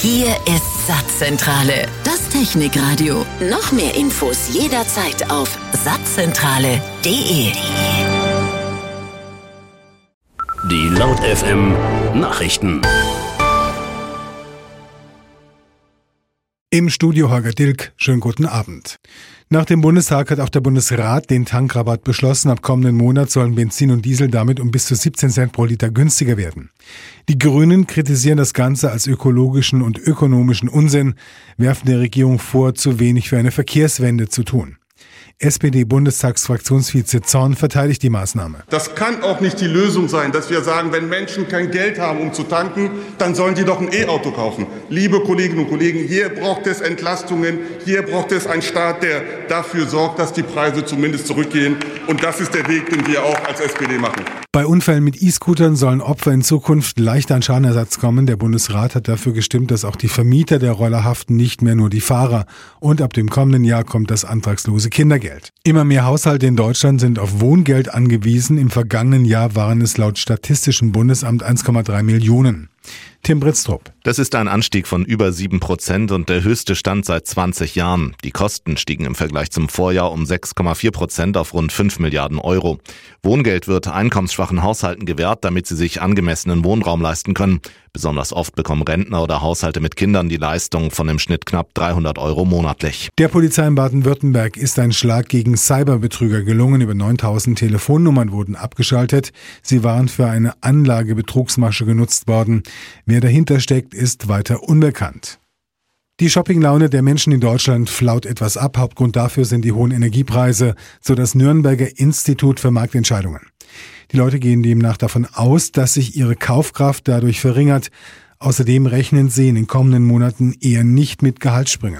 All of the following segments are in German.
Hier ist Satzzentrale, das Technikradio. Noch mehr Infos jederzeit auf satzzentrale.de. Die Laut FM Nachrichten. Im Studio Holger Dilk, schönen guten Abend. Nach dem Bundestag hat auch der Bundesrat den Tankrabatt beschlossen. Ab kommenden Monat sollen Benzin und Diesel damit um bis zu 17 Cent pro Liter günstiger werden. Die Grünen kritisieren das Ganze als ökologischen und ökonomischen Unsinn, werfen der Regierung vor, zu wenig für eine Verkehrswende zu tun. SPD-Bundestagsfraktionsvize Zorn verteidigt die Maßnahme. Das kann auch nicht die Lösung sein, dass wir sagen, wenn Menschen kein Geld haben, um zu tanken, dann sollen die doch ein E-Auto kaufen. Liebe Kolleginnen und Kollegen, hier braucht es Entlastungen, hier braucht es einen Staat, der dafür sorgt, dass die Preise zumindest zurückgehen. Und das ist der Weg, den wir auch als SPD machen. Bei Unfällen mit E-Scootern sollen Opfer in Zukunft leichter an Schadenersatz kommen. Der Bundesrat hat dafür gestimmt, dass auch die Vermieter der Roller haften, nicht mehr nur die Fahrer. Und ab dem kommenden Jahr kommt das antragslose Kindergeld. Immer mehr Haushalte in Deutschland sind auf Wohngeld angewiesen. Im vergangenen Jahr waren es laut Statistischem Bundesamt 1,3 Millionen. Tim Britztrup. Das ist ein Anstieg von über 7% und der höchste Stand seit 20 Jahren. Die Kosten stiegen im Vergleich zum Vorjahr um 6,4% auf rund 5 Milliarden Euro. Wohngeld wird einkommensschwachen Haushalten gewährt, damit sie sich angemessenen Wohnraum leisten können. Besonders oft bekommen Rentner oder Haushalte mit Kindern die Leistung von im Schnitt knapp 300 Euro monatlich. Der Polizei in Baden-Württemberg ist ein Schlag gegen Cyberbetrüger gelungen. Über 9000 Telefonnummern wurden abgeschaltet. Sie waren für eine Anlagebetrugsmasche genutzt worden. Wer dahinter steckt, ist weiter unbekannt. Die Shoppinglaune der Menschen in Deutschland flaut etwas ab. Hauptgrund dafür sind die hohen Energiepreise, so das Nürnberger Institut für Marktentscheidungen. Die Leute gehen demnach davon aus, dass sich ihre Kaufkraft dadurch verringert. Außerdem rechnen sie in den kommenden Monaten eher nicht mit Gehaltssprüngen.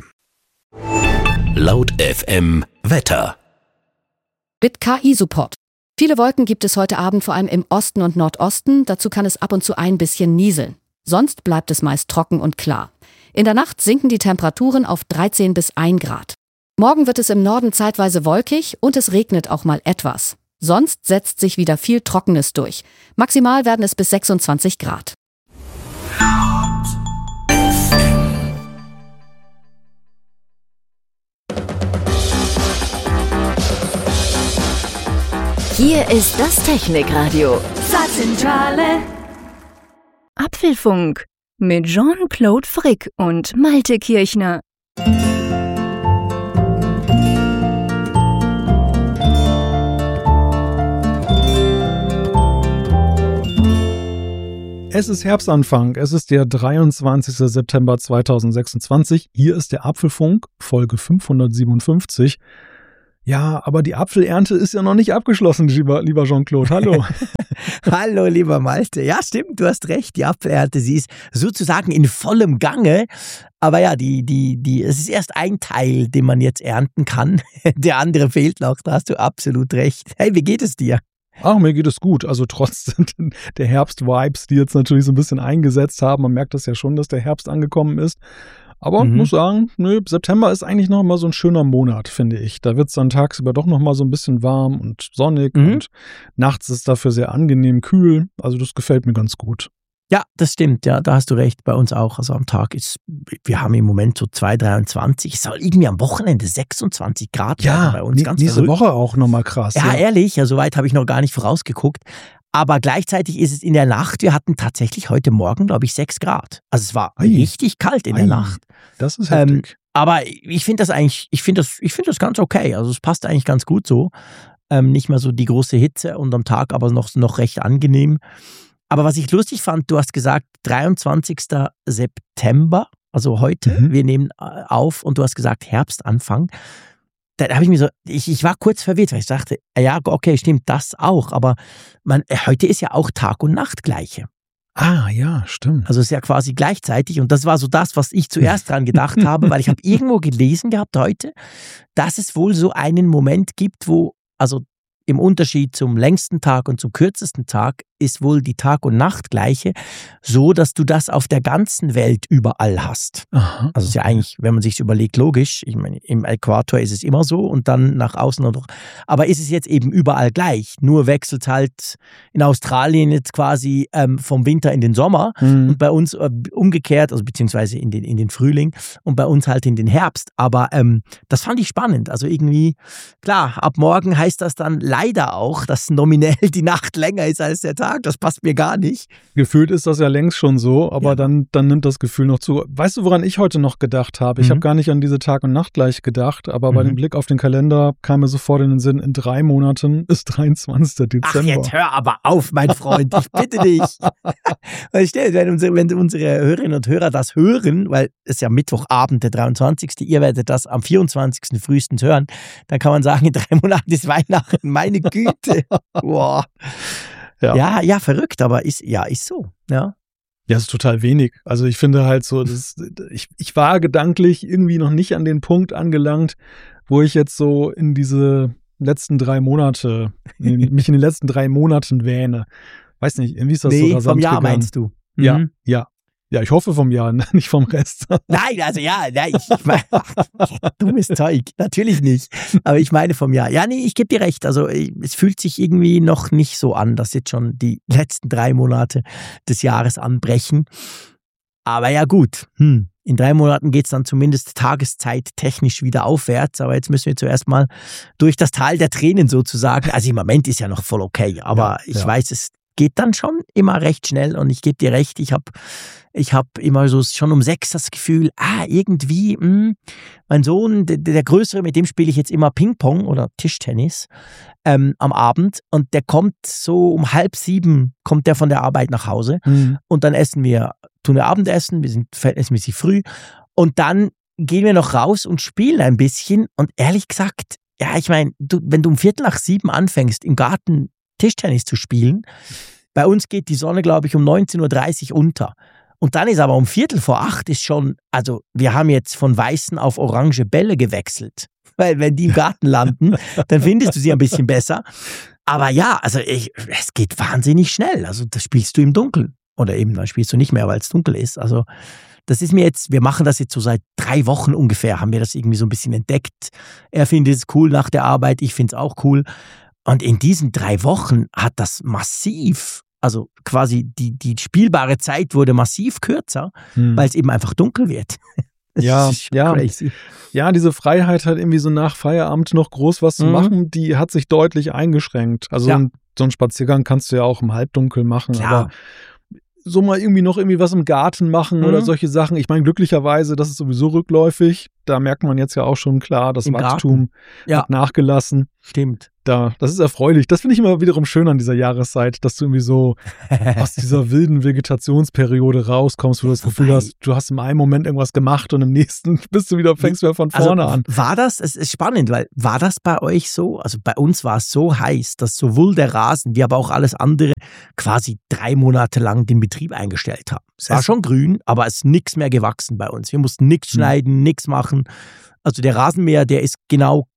Laut FM Wetter. Mit KI-Support. Viele Wolken gibt es heute Abend vor allem im Osten und Nordosten. Dazu kann es ab und zu ein bisschen nieseln. Sonst bleibt es meist trocken und klar. In der Nacht sinken die Temperaturen auf 13 bis 1 Grad. Morgen wird es im Norden zeitweise wolkig und es regnet auch mal etwas. Sonst setzt sich wieder viel Trockenes durch. Maximal werden es bis 26 Grad. Hier ist das Technikradio. Satzzentrale. Apfelfunk mit Jean-Claude Frick und Malte Kirchner. Es ist Herbstanfang, es ist der 23. September 2026. Hier ist der Apfelfunk, Folge 557. Ja, aber die Apfelernte ist ja noch nicht abgeschlossen, lieber Jean-Claude. Hallo. Hallo, lieber Malte. Ja, stimmt, du hast recht. Die Apfelernte, sie ist sozusagen in vollem Gange. Aber ja, es ist erst ein Teil, den man jetzt ernten kann. Der andere fehlt noch, da hast du absolut recht. Hey, wie geht es dir? Ach, mir geht es gut. Also trotz der Herbst-Vibes, die jetzt natürlich so ein bisschen eingesetzt haben. Man merkt das ja schon, dass der Herbst angekommen ist. Aber ich muss sagen, September ist eigentlich noch mal so ein schöner Monat, finde ich. Da wird es dann tagsüber doch noch mal so ein bisschen warm und sonnig und nachts ist es dafür sehr angenehm kühl. Also das gefällt mir ganz gut. Ja, das stimmt, ja, da hast du recht, bei uns auch. Also am Tag wir haben im Moment so 23, es soll irgendwie am Wochenende 26 Grad ja, bei uns. Ganz diese Woche auch nochmal krass. Ja, ehrlich, ja, so weit habe ich noch gar nicht vorausgeguckt. Aber gleichzeitig ist es in der Nacht, wir hatten tatsächlich heute Morgen, glaube ich, 6 Grad. Also es war richtig kalt in der Nacht. Das ist heftig. Aber ich finde das eigentlich, ich finde das ganz okay. Also es passt eigentlich ganz gut so. Nicht mehr so die große Hitze und am Tag aber noch recht angenehm. Aber was ich lustig fand, du hast gesagt 23. September, also heute, wir nehmen auf und du hast gesagt Herbstanfang. Da habe ich mir ich war kurz verwirrt, weil ich dachte, ja, okay, stimmt, das auch, aber heute ist ja auch Tag und Nacht gleiche. Ah, ja, stimmt. Also es ist ja quasi gleichzeitig und das war so das, was ich zuerst dran gedacht habe, weil ich habe irgendwo gelesen gehabt heute, dass es wohl so einen Moment gibt, wo, also im Unterschied zum längsten Tag und zum kürzesten Tag, ist wohl die Tag- und Nachtgleiche, so dass du das auf der ganzen Welt überall hast. Aha. Also ist ja eigentlich, wenn man sich überlegt, logisch. Ich meine, im Äquator ist es immer so und dann nach außen und doch. Aber ist es jetzt eben überall gleich? Nur wechselt halt in Australien jetzt quasi vom Winter in den Sommer und bei uns umgekehrt, also beziehungsweise in den Frühling und bei uns halt in den Herbst. Aber das fand ich spannend. Also irgendwie, klar, ab morgen heißt das dann leider auch, dass nominell die Nacht länger ist als der Tag. Das passt mir gar nicht. Gefühlt ist das ja längst schon so, aber dann nimmt das Gefühl noch zu. Weißt du, woran ich heute noch gedacht habe? Ich habe gar nicht an diese Tag- und Nachtgleiche gedacht, aber bei dem Blick auf den Kalender kam mir sofort in den Sinn, in 3 Monaten ist 23. Dezember. Ach, jetzt hör aber auf, mein Freund, ich bitte dich. Wenn unsere Hörerinnen und Hörer das hören, weil es ja Mittwochabend, der 23., ihr werdet das am 24. frühestens hören, dann kann man sagen, in 3 Monaten ist Weihnachten, meine Güte. Boah. Ja, verrückt, aber ist so. Ja, es ist total wenig. Also ich finde halt so, ich war gedanklich irgendwie noch nicht an den Punkt angelangt, wo ich jetzt so in diese letzten 3 Monate, mich in den letzten 3 Monaten wähne. Weiß nicht, irgendwie ist das so rasant vom Jahr gegangen. meinst du? Ja, ich hoffe vom Jahr, nicht vom Rest. Nein, also ich meine, dummes Zeug, natürlich nicht. Aber ich meine vom Jahr. Ja, nee, ich gebe dir recht. Also es fühlt sich irgendwie noch nicht so an, dass jetzt schon die letzten 3 Monate des Jahres anbrechen. Aber ja gut, in 3 Monaten geht es dann zumindest tageszeittechnisch wieder aufwärts. Aber jetzt müssen wir zuerst mal durch das Tal der Tränen sozusagen. Also im Moment ist ja noch voll okay. Aber ich weiß, es geht dann schon immer recht schnell. Und ich gebe dir recht, ich habe immer so schon um 6 das Gefühl, irgendwie, mein Sohn, der Größere, mit dem spiele ich jetzt immer Ping-Pong oder Tischtennis am Abend und der kommt so um 6:30, kommt der von der Arbeit nach Hause und dann tun wir Abendessen, wir sind verhältnismäßig früh und dann gehen wir noch raus und spielen ein bisschen und ehrlich gesagt, ja, ich meine, wenn du um 6:45 anfängst, im Garten Tischtennis zu spielen, bei uns geht die Sonne, glaube ich, um 19:30 Uhr unter. Und dann ist aber um 7:45 ist schon, also wir haben jetzt von weißen auf orange Bälle gewechselt. Weil wenn die im Garten landen, dann findest du sie ein bisschen besser. Aber ja, also es geht wahnsinnig schnell. Also das spielst du im Dunkeln. Oder eben, dann spielst du nicht mehr, weil es dunkel ist. Also das ist mir jetzt, wir machen das jetzt so seit 3 Wochen ungefähr, haben wir das irgendwie so ein bisschen entdeckt. Er findet es cool nach der Arbeit, ich finde es auch cool. Und in diesen 3 Wochen hat das massiv, also quasi die spielbare Zeit wurde massiv kürzer, weil es eben einfach dunkel wird. Ja, crazy. Ja, diese Freiheit halt irgendwie so nach Feierabend noch groß was zu machen, die hat sich deutlich eingeschränkt. Also so einen Spaziergang kannst du ja auch im Halbdunkel machen, aber so mal irgendwie was im Garten machen oder solche Sachen. Ich meine, glücklicherweise, das ist sowieso rückläufig. Da merkt man jetzt ja auch schon klar, das Wachstum hat nachgelassen. Stimmt. Das ist erfreulich. Das finde ich immer wiederum schön an dieser Jahreszeit, dass du irgendwie so aus dieser wilden Vegetationsperiode rauskommst, wo du das Gefühl hast, du hast im einen Moment irgendwas gemacht und im nächsten fängst du wieder von vorne an. War das, es ist spannend, weil war das bei euch so? Also bei uns war es so heiß, dass sowohl der Rasen wie aber auch alles andere quasi 3 Monate lang den Betrieb eingestellt haben. Es war schon grün, aber es ist nichts mehr gewachsen bei uns. Wir mussten nichts schneiden, nichts machen. Also der Rasenmäher, der ist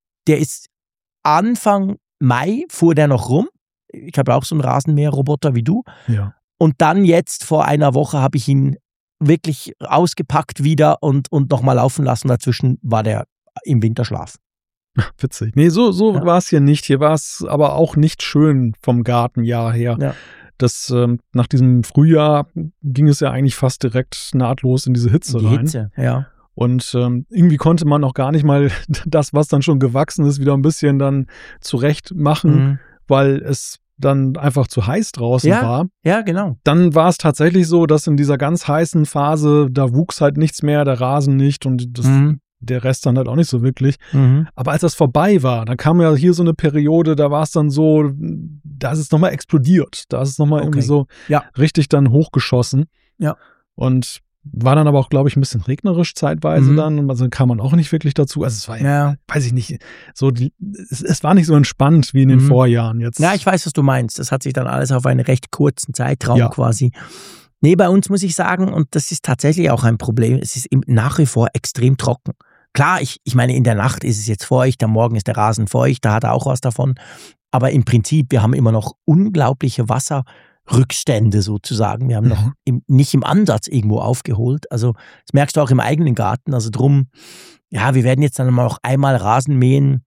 Anfang Mai fuhr der noch rum. Ich habe auch so einen Rasenmäherroboter wie du. Ja. Und dann jetzt vor einer Woche habe ich ihn wirklich ausgepackt wieder und nochmal laufen lassen. Dazwischen war der im Winterschlaf. Witzig. Nee, so war es hier nicht. Hier war es aber auch nicht schön vom Gartenjahr her. Ja. Das, nach diesem Frühjahr ging es ja eigentlich fast direkt nahtlos in diese Hitze rein. Hitze, ja. Und irgendwie konnte man auch gar nicht mal das, was dann schon gewachsen ist, wieder ein bisschen dann zurecht machen, weil es dann einfach zu heiß draußen war. Ja, genau. Dann war es tatsächlich so, dass in dieser ganz heißen Phase, da wuchs halt nichts mehr, der Rasen nicht und der Rest dann halt auch nicht so wirklich. Aber als das vorbei war, dann kam ja hier so eine Periode, da war es dann so, da ist es nochmal explodiert. Da ist es nochmal irgendwie so richtig dann hochgeschossen. Ja. Und war dann aber auch, glaube ich, ein bisschen regnerisch zeitweise dann. Und also kam man auch nicht wirklich dazu. Also es war weiß ich nicht, so es war nicht so entspannt wie in den Vorjahren jetzt. Ja, ich weiß, was du meinst. Das hat sich dann alles auf einen recht kurzen Zeitraum quasi. Nee, bei uns muss ich sagen, und das ist tatsächlich auch ein Problem, es ist nach wie vor extrem trocken. Klar, ich meine, in der Nacht ist es jetzt feucht, am Morgen ist der Rasen feucht, da hat er auch was davon. Aber im Prinzip, wir haben immer noch unglaubliche Wasser Rückstände sozusagen. Wir haben noch nicht im Ansatz irgendwo aufgeholt. Also das merkst du auch im eigenen Garten. Also drum, ja, wir werden jetzt dann mal auch einmal Rasen mähen,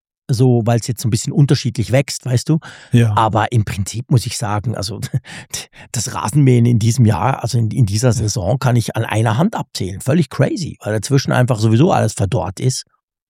so, weil es jetzt so ein bisschen unterschiedlich wächst, weißt du. Ja. Aber im Prinzip muss ich sagen, also das Rasenmähen in diesem Jahr, also in dieser Saison, kann ich an einer Hand abzählen. Völlig crazy, weil dazwischen einfach sowieso alles verdorrt ist.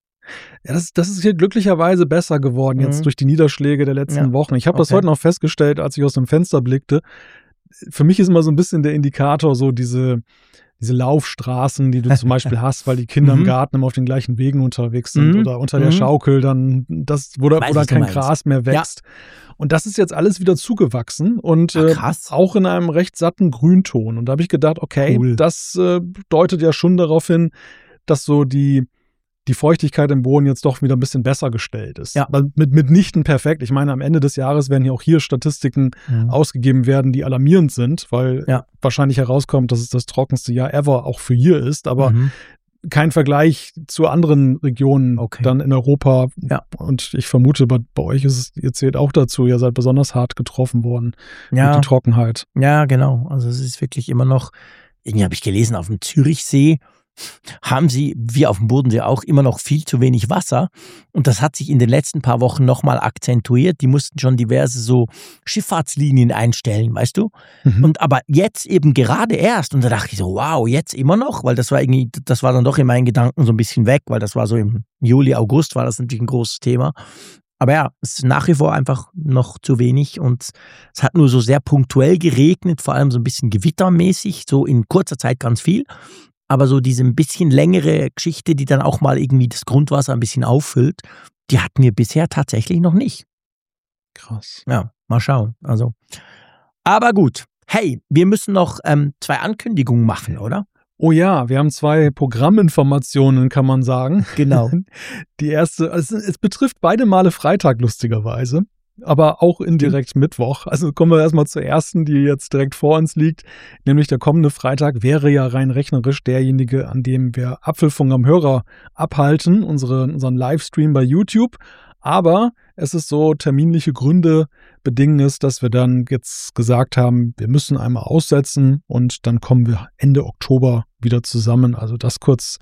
Ja, das ist hier glücklicherweise besser geworden jetzt durch die Niederschläge der letzten Wochen. Ich habe das heute noch festgestellt, als ich aus dem Fenster blickte. Für mich ist immer so ein bisschen der Indikator so diese Laufstraßen, die du zum Beispiel hast, weil die Kinder im Garten immer auf den gleichen Wegen unterwegs sind oder unter der Schaukel dann, wo da kein Gras mehr wächst. Ja. Und das ist jetzt alles wieder zugewachsen und auch in einem recht satten Grünton. Und da habe ich gedacht, okay, das deutet ja schon darauf hin, dass so die Feuchtigkeit im Boden jetzt doch wieder ein bisschen besser gestellt ist. Ja. Mitnichten perfekt. Ich meine, am Ende des Jahres werden ja auch hier Statistiken ausgegeben werden, die alarmierend sind, weil wahrscheinlich herauskommt, dass es das trockenste Jahr ever auch für hier ist, aber kein Vergleich zu anderen Regionen dann in Europa. Ja. Und ich vermute, bei euch ihr zählt auch dazu, ihr seid besonders hart getroffen worden durch die Trockenheit. Ja, genau. Also es ist wirklich immer noch, irgendwie habe ich gelesen, auf dem Zürichsee haben sie, wie auf dem Bodensee auch, immer noch viel zu wenig Wasser. Und das hat sich in den letzten paar Wochen nochmal akzentuiert. Die mussten schon diverse so Schifffahrtslinien einstellen, weißt du? Und aber jetzt eben gerade erst. Und da dachte ich so, wow, jetzt immer noch? Weil das war dann doch in meinen Gedanken so ein bisschen weg, weil das war so im Juli, August war das natürlich ein großes Thema. Aber ja, es ist nach wie vor einfach noch zu wenig und es hat nur so sehr punktuell geregnet, vor allem so ein bisschen gewittermäßig, so in kurzer Zeit ganz viel. Aber so diese ein bisschen längere Geschichte, die dann auch mal irgendwie das Grundwasser ein bisschen auffüllt, die hatten wir bisher tatsächlich noch nicht. Krass. Ja, mal schauen. Also, aber gut. Hey, wir müssen noch 2 Ankündigungen machen, oder? Oh ja, wir haben 2 Programminformationen, kann man sagen. Genau. Die erste, es betrifft beide Male Freitag, lustigerweise. Aber auch indirekt Mittwoch. Also kommen wir erstmal zur ersten, die jetzt direkt vor uns liegt. Nämlich der kommende Freitag wäre ja rein rechnerisch derjenige, an dem wir Apfelfunk am Hörer abhalten, unseren Livestream bei YouTube. Aber es ist so, terminliche Gründe bedingen es, dass wir dann jetzt gesagt haben, wir müssen einmal aussetzen und dann kommen wir Ende Oktober wieder zusammen. Also das kurz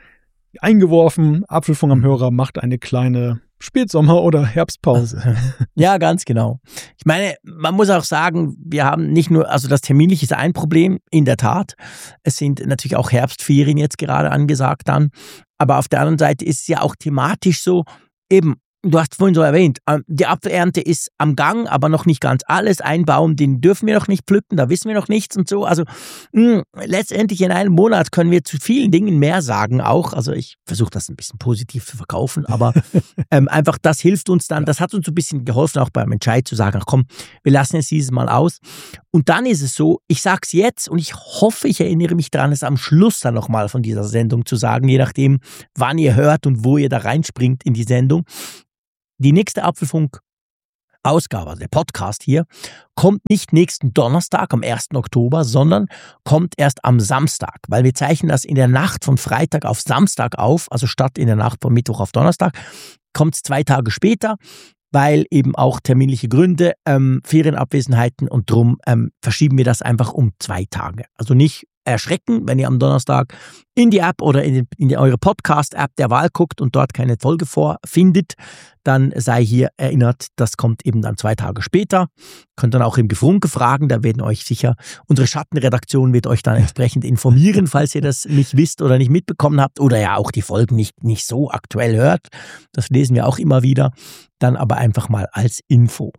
eingeworfen. Apfelfunk am Hörer macht eine kleine Spätsommer- oder Herbstpause. Ja, ganz genau. Ich meine, man muss auch sagen, wir haben nicht nur, also das Terminliche ist ein Problem, in der Tat. Es sind natürlich auch Herbstferien jetzt gerade angesagt dann. Aber auf der anderen Seite ist es ja auch thematisch so, eben, du hast vorhin so erwähnt, die Apfelernte ist am Gang, aber noch nicht ganz alles. Ein Baum, den dürfen wir noch nicht pflücken, da wissen wir noch nichts und so. Also letztendlich in einem Monat können wir zu vielen Dingen mehr sagen auch. Also ich versuche das ein bisschen positiv zu verkaufen, aber einfach das hilft uns dann. Das hat uns ein bisschen geholfen, auch beim Entscheid zu sagen, ach komm, wir lassen es dieses Mal aus. Und dann ist es so, ich sage es jetzt und ich hoffe, ich erinnere mich daran, es am Schluss dann nochmal von dieser Sendung zu sagen, je nachdem, wann ihr hört und wo ihr da reinspringt in die Sendung. Die nächste Apfelfunk-Ausgabe, also der Podcast hier, kommt nicht nächsten Donnerstag am 1. Oktober, sondern kommt erst am Samstag, weil wir zeichnen das in der Nacht von Freitag auf Samstag auf, also statt in der Nacht von Mittwoch auf Donnerstag, kommt es 2 Tage später, weil eben auch terminliche Gründe, Ferienabwesenheiten und drum verschieben wir das einfach um 2 Tage. Also nicht erschrecken, wenn ihr am Donnerstag in die App oder in eure Podcast-App der Wahl guckt und dort keine Folge vorfindet, dann sei hier erinnert, das kommt eben dann 2 Tage später. Könnt dann auch im Gefrunke fragen, da werden euch sicher, unsere Schattenredaktion wird euch dann entsprechend informieren, falls ihr das nicht wisst oder nicht mitbekommen habt oder ja auch die Folgen nicht so aktuell hört. Das lesen wir auch immer wieder, dann aber einfach mal als Info.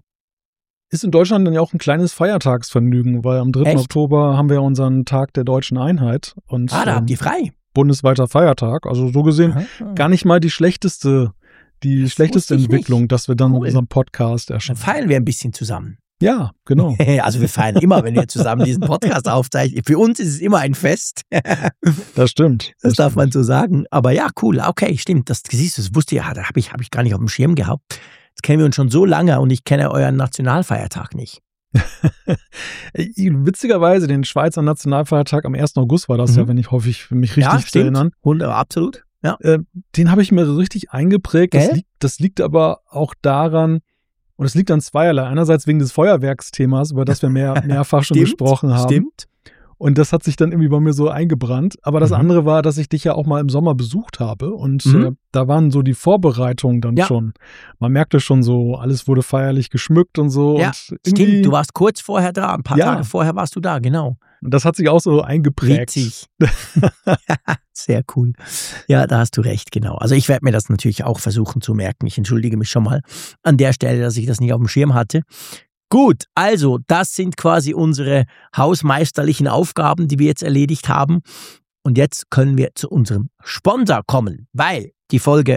Ist in Deutschland dann ja auch ein kleines Feiertagsvergnügen, weil am 3. Oktober haben wir ja unseren Tag der Deutschen Einheit. Und, da habt ihr frei. Bundesweiter Feiertag. Also so gesehen gar nicht mal die schlechteste Entwicklung, dass wir dann mit unserem Podcast erscheinen. Dann feiern wir ein bisschen zusammen. Ja, genau. Also wir feiern immer, wenn wir zusammen diesen Podcast aufzeichnen. Für uns ist es immer ein Fest. Das stimmt. Das darf man so sagen. Aber ja, cool. Okay, stimmt. Das siehst du, das wusste ich, da hab ich gar nicht auf dem Schirm gehabt. Jetzt kennen wir uns schon so lange und ich kenne euren Nationalfeiertag nicht. Witzigerweise, den Schweizer Nationalfeiertag am 1. August war das ja, wenn ich hoffe, ich mich richtig zu erinnern. Absolut. Ja. Den habe ich mir so richtig eingeprägt. Das liegt aber auch daran, Und es liegt an zweierlei. Einerseits wegen des Feuerwerksthemas, über das wir mehrfach schon gesprochen haben. Stimmt. Und das hat sich dann irgendwie bei mir so eingebrannt. Aber das andere war, dass ich dich ja auch mal im Sommer besucht habe. Und da waren so die Vorbereitungen dann schon. Man merkte schon so, alles wurde feierlich geschmückt und so. Ja, und stimmt. Du warst kurz vorher da. Ein paar Tage vorher warst du da, genau. Und das hat sich auch so eingeprägt. Witzig. Sehr cool. Ja, da hast du recht, genau. Also ich werde mir das natürlich auch versuchen zu merken. Ich entschuldige mich schon mal an der Stelle, dass ich das nicht auf dem Schirm hatte. Gut, also das sind quasi unsere hausmeisterlichen Aufgaben, die wir jetzt erledigt haben. Und jetzt können wir zu unserem Sponsor kommen, weil die Folge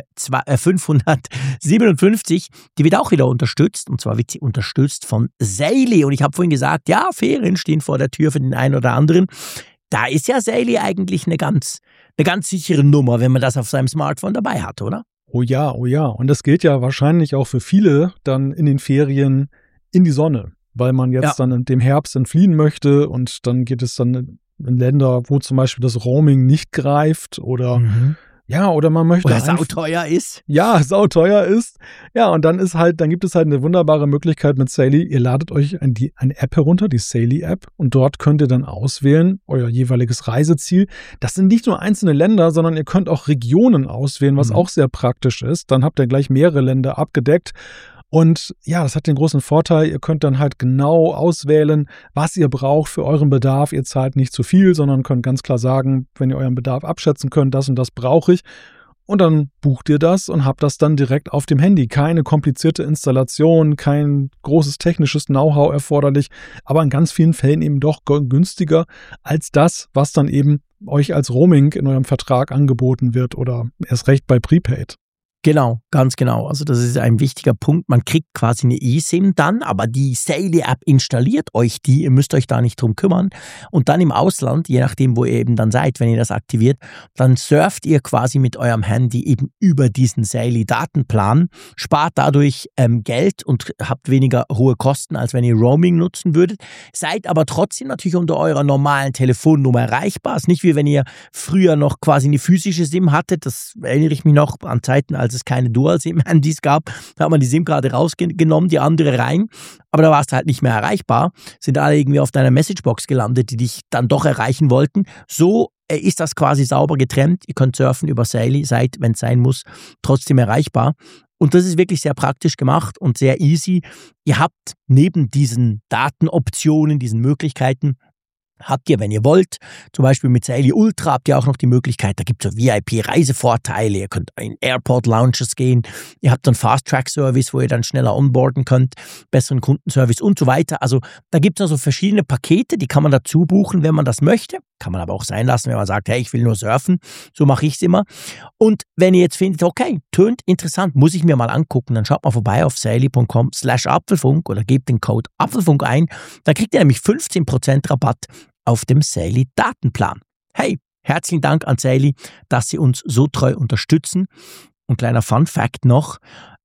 557, die wird auch wieder unterstützt. Und zwar wird sie unterstützt von Saily. Und ich habe vorhin gesagt, ja, Ferien stehen vor der Tür für den einen oder anderen. Da ist ja Saily eigentlich eine ganz sichere Nummer, wenn man das auf seinem Smartphone dabei hat, oder? Oh ja. Und das gilt ja wahrscheinlich auch für viele dann in den Ferien in die Sonne, weil man jetzt dann in dem Herbst entfliehen möchte und dann geht es dann in Länder, wo zum Beispiel das Roaming nicht greift oder oder man möchte oder sauteuer ist. Ja, sauteuer ist. Ja, und dann gibt es halt eine wunderbare Möglichkeit mit Saily. Ihr ladet euch eine App herunter, die Saily-App, und dort könnt ihr dann auswählen, euer jeweiliges Reiseziel. Das sind nicht nur einzelne Länder, sondern ihr könnt auch Regionen auswählen, was auch sehr praktisch ist. Dann habt ihr gleich mehrere Länder abgedeckt. Und ja, das hat den großen Vorteil, ihr könnt dann halt genau auswählen, was ihr braucht für euren Bedarf. Ihr zahlt nicht zu viel, sondern könnt ganz klar sagen, wenn ihr euren Bedarf abschätzen könnt, das und das brauche ich. Und dann bucht ihr das und habt das dann direkt auf dem Handy. Keine komplizierte Installation, kein großes technisches Know-how erforderlich, aber in ganz vielen Fällen eben doch günstiger als das, was dann eben euch als Roaming in eurem Vertrag angeboten wird oder erst recht bei Prepaid. Genau, ganz genau. Also das ist ein wichtiger Punkt. Man kriegt quasi eine eSIM dann, aber die Saily-App installiert euch die. Ihr müsst euch da nicht drum kümmern. Und dann im Ausland, je nachdem, wo ihr eben dann seid, wenn ihr das aktiviert, dann surft ihr quasi mit eurem Handy eben über diesen Saily-Datenplan, spart dadurch Geld und habt weniger hohe Kosten, als wenn ihr Roaming nutzen würdet. Seid aber trotzdem natürlich unter eurer normalen Telefonnummer erreichbar. Es ist nicht wie wenn ihr früher noch quasi eine physische SIM hattet. Das erinnere ich mich noch an Zeiten, als es keine Dual-SIM-Handys gab, da hat man die SIM-Karte rausgenommen, die andere rein, aber da warst du halt nicht mehr erreichbar, sind alle irgendwie auf deiner Messagebox gelandet, die dich dann doch erreichen wollten. So ist das quasi sauber getrennt. Ihr könnt surfen über Saily, seid, wenn es sein muss, trotzdem erreichbar. Und das ist wirklich sehr praktisch gemacht und sehr easy. Ihr habt neben diesen Datenoptionen, diesen Möglichkeiten, habt ihr, wenn ihr wollt, zum Beispiel mit Saily Ultra habt ihr auch noch die Möglichkeit, da gibt es so VIP-Reisevorteile, ihr könnt in Airport-Lounges gehen, ihr habt dann Fast-Track-Service, wo ihr dann schneller onboarden könnt, besseren Kundenservice und so weiter. Also da gibt es also verschiedene Pakete, die kann man dazu buchen, wenn man das möchte. Kann man aber auch sein lassen, wenn man sagt, hey, ich will nur surfen. So mache ich es immer. Und wenn ihr jetzt findet, okay, tönt interessant, muss ich mir mal angucken, dann schaut mal vorbei auf saily.com/Apfelfunk oder gebt den Code Apfelfunk ein. Da kriegt ihr nämlich 15% Rabatt auf dem Saily-Datenplan. Hey, herzlichen Dank an Saily, dass sie uns so treu unterstützen. Und kleiner Fun-Fact noch,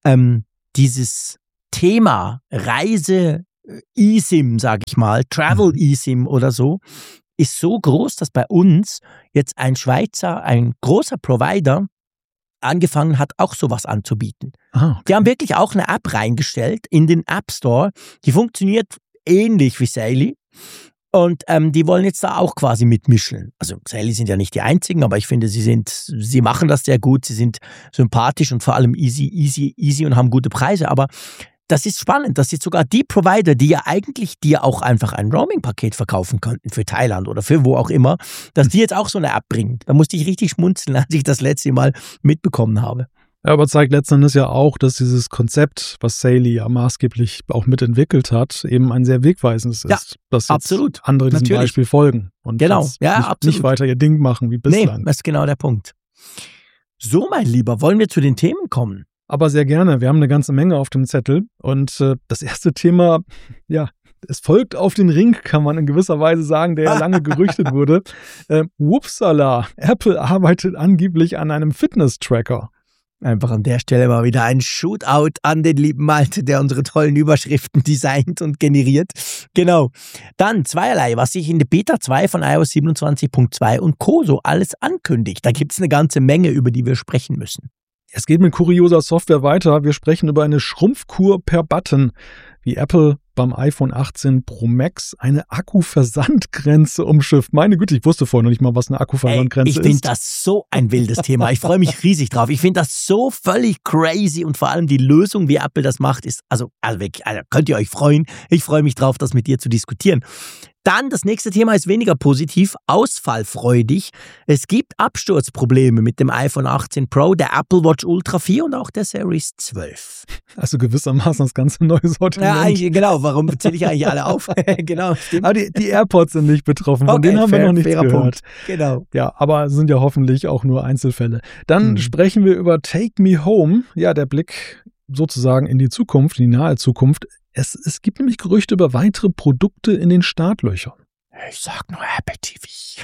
dieses Thema Reise eSIM, sage ich mal, Travel eSIM oder so, ist so groß, dass bei uns jetzt ein großer Provider angefangen hat, auch sowas anzubieten. Okay. Die haben wirklich auch eine App reingestellt in den App Store, die funktioniert ähnlich wie Saily. Und die wollen jetzt da auch quasi mitmischen. Also Saily sind ja nicht die einzigen, aber ich finde, sie machen das sehr gut, sie sind sympathisch und vor allem easy und haben gute Preise. Aber das ist spannend, dass jetzt sogar die Provider, die ja eigentlich dir auch einfach ein Roaming-Paket verkaufen könnten für Thailand oder für wo auch immer, dass die jetzt auch so eine App bringen. Da musste ich richtig schmunzeln, als ich das letzte Mal mitbekommen habe. Ja, aber zeigt letzten Endes ja auch, dass dieses Konzept, was Saily ja maßgeblich auch mitentwickelt hat, eben ein sehr wegweisendes ist. Dass absolut. Andere diesem Beispiel folgen und nicht weiter ihr Ding machen wie bislang. Nee, das ist genau der Punkt. So, mein Lieber, wollen wir zu den Themen kommen? Aber sehr gerne. Wir haben eine ganze Menge auf dem Zettel. Und das erste Thema, ja, es folgt auf den Ring, kann man in gewisser Weise sagen, der ja lange gerüchtet wurde. Wupsala, Apple arbeitet angeblich an einem Fitness-Tracker. Einfach an der Stelle mal wieder ein Shootout an den lieben Malte, der unsere tollen Überschriften designt und generiert. Genau. Dann zweierlei, was sich in der Beta 2 von iOS 27.2 und Co. so alles ankündigt. Da gibt es eine ganze Menge, über die wir sprechen müssen. Es geht mit kurioser Software weiter. Wir sprechen über eine Schrumpfkur per Button, wie Apple beim iPhone 18 Pro Max eine Akkuversandgrenze umschifft. Meine Güte, ich wusste vorher noch nicht mal, was eine Akkuversandgrenze ist. Ich finde das so ein wildes Thema. Ich freue mich riesig drauf. Ich finde das so völlig crazy und vor allem die Lösung, wie Apple das macht, ist, also könnt ihr euch freuen. Ich freue mich drauf, das mit dir zu diskutieren. Dann, das nächste Thema ist weniger positiv, ausfallfreudig. Es gibt Absturzprobleme mit dem iPhone 18 Pro, der Apple Watch Ultra 4 und auch der Series 12. Also gewissermaßen das ganze neue Sortiment. Ja, eigentlich, genau. Warum zähle ich eigentlich alle auf? Genau, stimmt. Aber die AirPods sind nicht betroffen, von denen haben wir noch nichts gehört. Punkt. Genau. Ja, aber sind ja hoffentlich auch nur Einzelfälle. Dann sprechen wir über Take Me Home. Ja, der Blick sozusagen in die Zukunft, in die nahe Zukunft. Es gibt nämlich Gerüchte über weitere Produkte in den Startlöchern. Ich sag nur Apple TV.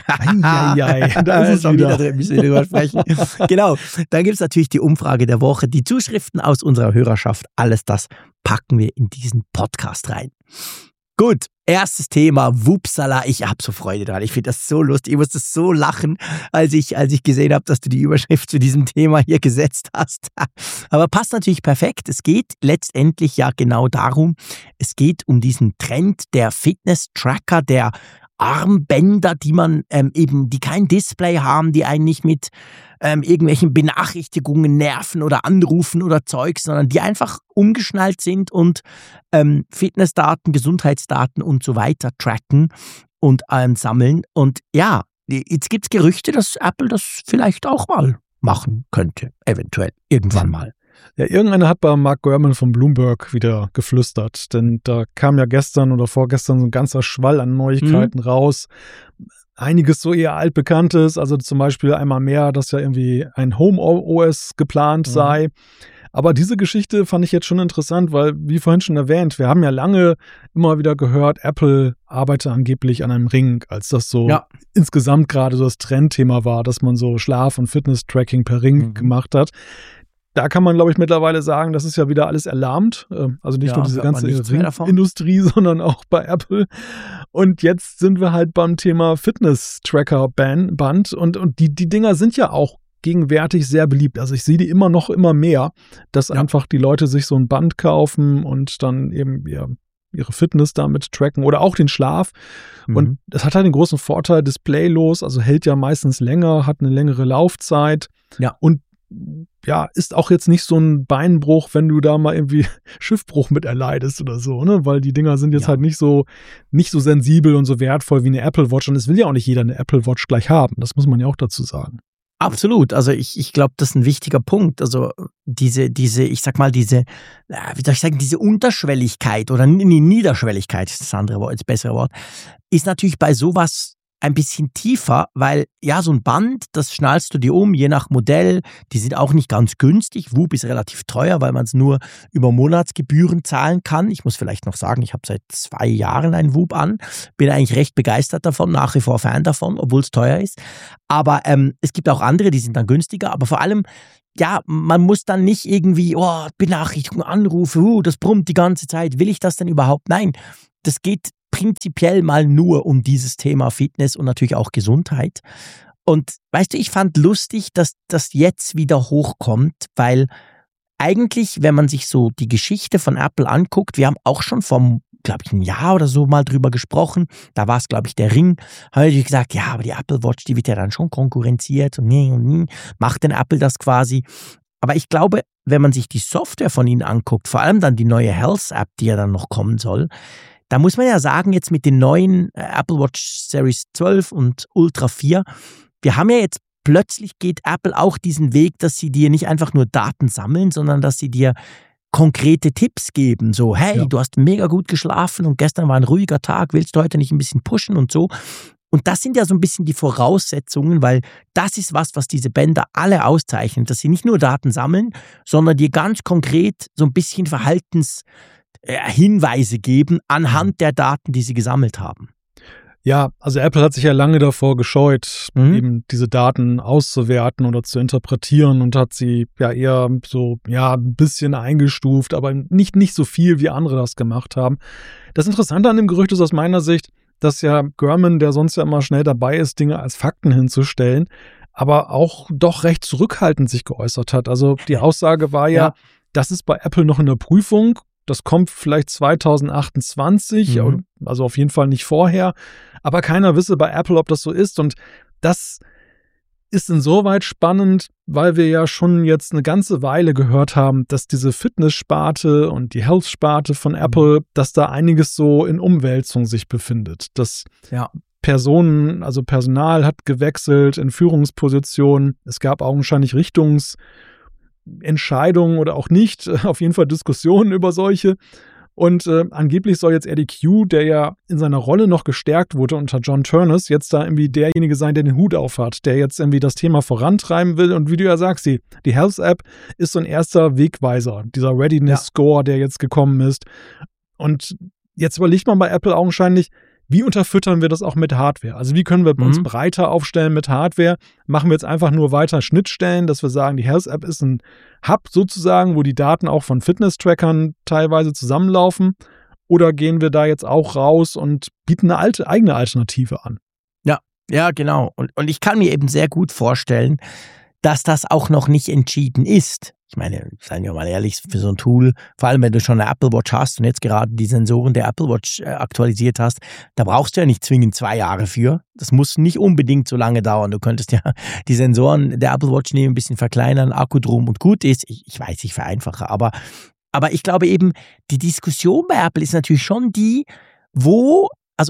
Da ist es wieder. Müssen wir drüber sprechen. Genau. Dann gibt es natürlich die Umfrage der Woche, die Zuschriften aus unserer Hörerschaft. Alles das packen wir in diesen Podcast rein. Gut, erstes Thema, Wupsala, ich habe so Freude dran. Ich finde das so lustig. Ich musste so lachen, als ich gesehen habe, dass du die Überschrift zu diesem Thema hier gesetzt hast. Aber passt natürlich perfekt. Es geht letztendlich ja genau darum, es geht um diesen Trend der Fitness-Tracker, der Armbänder, die man die kein Display haben, die einen nicht mit irgendwelchen Benachrichtigungen nerven oder anrufen oder Zeugs, sondern die einfach umgeschnallt sind und Fitnessdaten, Gesundheitsdaten und so weiter tracken und sammeln. Und ja, jetzt gibt es Gerüchte, dass Apple das vielleicht auch mal machen könnte, eventuell, irgendwann mal. Ja, irgendeiner hat bei Mark Gurman von Bloomberg wieder geflüstert, denn da kam ja gestern oder vorgestern so ein ganzer Schwall an Neuigkeiten raus. Einiges so eher altbekanntes, also zum Beispiel einmal mehr, dass ja irgendwie ein Home OS geplant sei. Aber diese Geschichte fand ich jetzt schon interessant, weil, wie vorhin schon erwähnt, wir haben ja lange immer wieder gehört, Apple arbeite angeblich an einem Ring, als das so insgesamt gerade so das Trendthema war, dass man so Schlaf- und Fitness-Tracking per Ring gemacht hat. Da kann man, glaube ich, mittlerweile sagen, das ist ja wieder alles erlahmt. Also nicht nur diese ganze Ringindustrie, sondern auch bei Apple. Und jetzt sind wir halt beim Thema Fitness-Tracker-Band. Und die Dinger sind ja auch gegenwärtig sehr beliebt. Also ich sehe die immer mehr, dass einfach die Leute sich so ein Band kaufen und dann eben ihre Fitness damit tracken oder auch den Schlaf. Und das hat halt den großen Vorteil, displaylos, also hält ja meistens länger, hat eine längere Laufzeit. Ja. Und ja, ist auch jetzt nicht so ein Beinbruch, wenn du da mal irgendwie Schiffbruch mit erleidest oder so, ne? Weil die Dinger sind jetzt halt nicht so sensibel und so wertvoll wie eine Apple Watch. Und es will ja auch nicht jeder eine Apple Watch gleich haben. Das muss man ja auch dazu sagen. Absolut. Also ich glaube, das ist ein wichtiger Punkt. Also diese Unterschwelligkeit oder Niederschwelligkeit ist das andere Wort, das bessere Wort, ist natürlich bei sowas ein bisschen tiefer, weil ja, so ein Band, das schnallst du dir um, je nach Modell, die sind auch nicht ganz günstig. Whoop ist relativ teuer, weil man es nur über Monatsgebühren zahlen kann. Ich muss vielleicht noch sagen, ich habe seit 2 Jahren einen Whoop an, bin eigentlich recht begeistert davon, nach wie vor Fan davon, obwohl es teuer ist. Aber es gibt auch andere, die sind dann günstiger, aber vor allem, ja, man muss dann nicht irgendwie, Benachrichtigungen, Anrufe, das brummt die ganze Zeit, will ich das denn überhaupt? Nein, das geht prinzipiell mal nur um dieses Thema Fitness und natürlich auch Gesundheit. Und weißt du, ich fand lustig, dass das jetzt wieder hochkommt, weil eigentlich, wenn man sich so die Geschichte von Apple anguckt, wir haben auch schon vor, glaube ich, ein Jahr oder so mal drüber gesprochen, da war es, glaube ich, der Ring, habe ich gesagt, ja, aber die Apple Watch, die wird ja dann schon konkurrenziert und nie, macht denn Apple das quasi? Aber ich glaube, wenn man sich die Software von ihnen anguckt, vor allem dann die neue Health-App, die ja dann noch kommen soll, da muss man ja sagen, jetzt mit den neuen Apple Watch Series 12 und Ultra 4, wir haben ja jetzt plötzlich geht Apple auch diesen Weg, dass sie dir nicht einfach nur Daten sammeln, sondern dass sie dir konkrete Tipps geben. So, hey, du hast mega gut geschlafen und gestern war ein ruhiger Tag, willst du heute nicht ein bisschen pushen und so. Und das sind ja so ein bisschen die Voraussetzungen, weil das ist was diese Bänder alle auszeichnen, dass sie nicht nur Daten sammeln, sondern dir ganz konkret so ein bisschen Hinweise geben anhand der Daten, die sie gesammelt haben. Ja, also Apple hat sich ja lange davor gescheut, eben diese Daten auszuwerten oder zu interpretieren und hat sie ja eher so, ein bisschen eingestuft, aber nicht so viel, wie andere das gemacht haben. Das Interessante an dem Gerücht ist aus meiner Sicht, dass ja Gurman, der sonst ja immer schnell dabei ist, Dinge als Fakten hinzustellen, aber auch doch recht zurückhaltend sich geäußert hat. Also die Aussage war ja, das ist bei Apple noch in der Prüfung. Das kommt vielleicht 2028, also auf jeden Fall nicht vorher. Aber keiner wisse bei Apple, ob das so ist. Und das ist insoweit spannend, weil wir ja schon jetzt eine ganze Weile gehört haben, dass diese Fitness-Sparte und die Health-Sparte von Apple, dass da einiges so in Umwälzung sich befindet. Dass Personen, also Personal hat gewechselt in Führungspositionen. Es gab augenscheinlich Richtungsentscheidungen oder auch nicht, auf jeden Fall Diskussionen über solche. Und angeblich soll jetzt Eddie Q, der ja in seiner Rolle noch gestärkt wurde unter John Turnus, jetzt da irgendwie derjenige sein, der den Hut aufhat, der jetzt irgendwie das Thema vorantreiben will. Und wie du ja sagst, die Health-App ist so ein erster Wegweiser, dieser Readiness-Score, der jetzt gekommen ist. Und jetzt überlegt man bei Apple augenscheinlich, wie unterfüttern wir das auch mit Hardware? Also wie können wir uns breiter aufstellen mit Hardware? Machen wir jetzt einfach nur weiter Schnittstellen, dass wir sagen, die Health-App ist ein Hub sozusagen, wo die Daten auch von Fitness-Trackern teilweise zusammenlaufen? Oder gehen wir da jetzt auch raus und bieten eine eigene Alternative an? Ja, genau. Und ich kann mir eben sehr gut vorstellen, dass das auch noch nicht entschieden ist. Ich meine, seien wir mal ehrlich, für so ein Tool, vor allem wenn du schon eine Apple Watch hast und jetzt gerade die Sensoren der Apple Watch aktualisiert hast, da brauchst du ja nicht zwingend 2 Jahre für. Das muss nicht unbedingt so lange dauern. Du könntest ja die Sensoren der Apple Watch nehmen, ein bisschen verkleinern, Akku drum und gut ist. Ich weiß, ich vereinfache, aber ich glaube eben, die Diskussion bei Apple ist natürlich schon die, wo